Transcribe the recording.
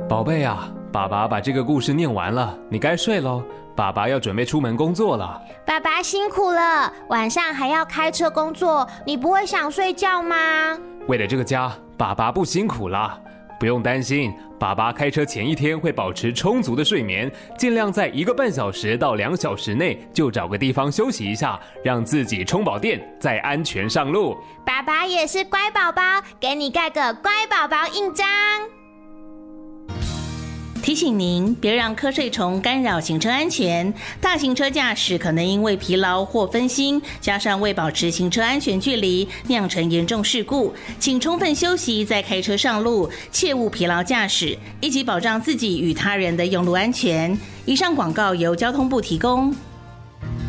宝贝啊，爸爸把这个故事念完了，你该睡咯。爸爸要准备出门工作了。 爸爸辛苦了，晚上还要开车工作，你不会想睡觉吗？ 为了这个家，爸爸不辛苦了。不用担心，爸爸开车前一天会保持充足的睡眠，尽量在1个半小时到2小时内就找个地方休息一下，让自己充饱电，再安全上路。 爸爸也是乖宝宝，给你盖个乖宝宝印章。 提醒您，别让瞌睡虫干扰行车安全。大型车驾驶可能因为疲劳或分心，加上未保持行车安全距离，酿成严重事故。请充分休息再开车上路，切勿疲劳驾驶，一起保障自己与他人的用路安全。以上广告由交通部提供。